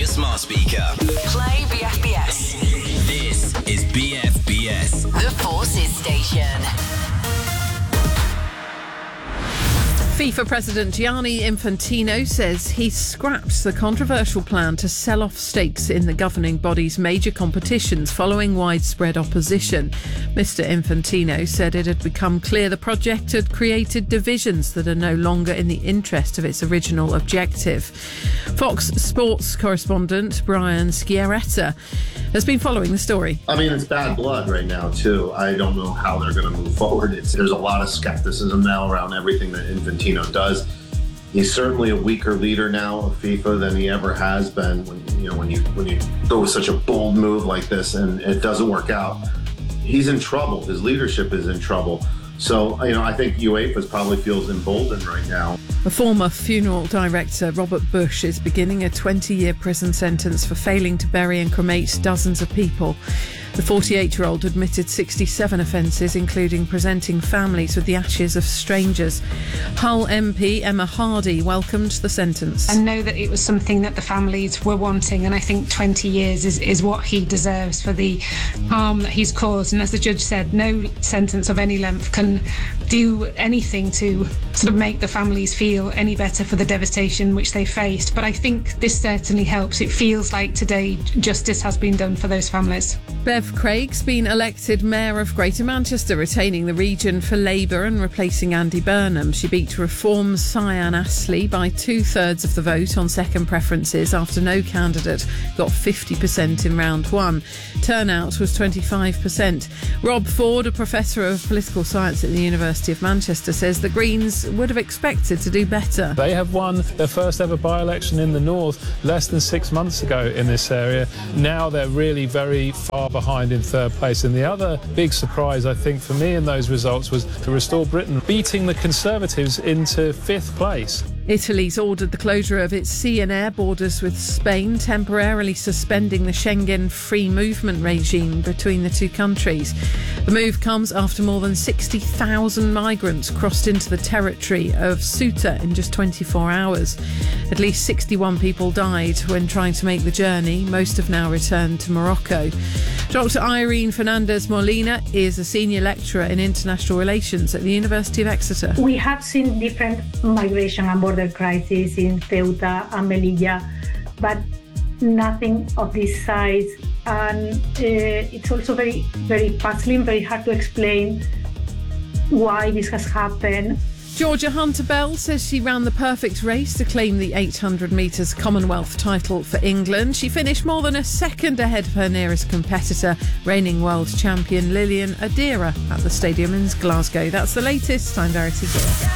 smart speaker. Play BFBS. This is BFBS. The Forces Station. FIFA President Gianni Infantino says he's scrapped the controversial plan to sell off stakes in the governing body's major competitions following widespread opposition. Mr. Infantino said it had become clear the project had created divisions that are no longer in the interest of its original objective. Fox Sports correspondent Brian Schiaretta has been following the story. I mean, it's bad blood right now, too. I don't know how they're going to move forward. There's a lot of skepticism now around everything that Infantino does. He's certainly a weaker leader now of FIFA than he ever has been. When you go with such a bold move like this and it doesn't work out, he's in trouble. His leadership is in trouble. So, I think UEFA probably feels emboldened right now. A former funeral director, Robert Bush, is beginning a 20-year prison sentence for failing to bury and cremate dozens of people. The 48-year-old admitted 67 offences, including presenting families with the ashes of strangers. Hull MP Emma Hardy welcomed the sentence. I know that it was something that the families were wanting, and I think 20 years is what he deserves for the harm that he's caused. And as the judge said, no sentence of any length can do anything to sort of make the families feel any better for the devastation which they faced. But I think this certainly helps. It feels like today justice has been done for those families. Bev Craig's been elected Mayor of Greater Manchester, retaining the region for Labour and replacing Andy Burnham. She beat Reform's Cyan Astley by 2/3 of the vote on second preferences after no candidate got 50% in round one. Turnout was 25%. Rob Ford, a professor of political science at the University of Manchester, says the Greens would have expected to do better. They have won their first ever by-election in the north less than 6 months ago in this area. Now they're really very far behind in third place. And the other big surprise, I think, for me in those results was to Restore Britain beating the Conservatives into fifth place. Italy's ordered the closure of its sea and air borders with Spain, temporarily suspending the Schengen free movement regime between the two countries. The move comes after more than 60,000 migrants crossed into the territory of Ceuta in just 24 hours. At least 61 people died when trying to make the journey. Most have now returned to Morocco. Dr. Irene Fernandez Molina is a senior lecturer in international relations at the University of Exeter. We have seen different migration and border crises in Ceuta and Melilla, but nothing of this size. And it's also very, very puzzling, very hard to explain why this has happened. Georgia Hunter-Bell says she ran the perfect race to claim the 800 metres Commonwealth title for England. She finished more than a second ahead of her nearest competitor, reigning world champion Lilian Adira, at the stadium in Glasgow. That's the latest. I'm Verity Gill.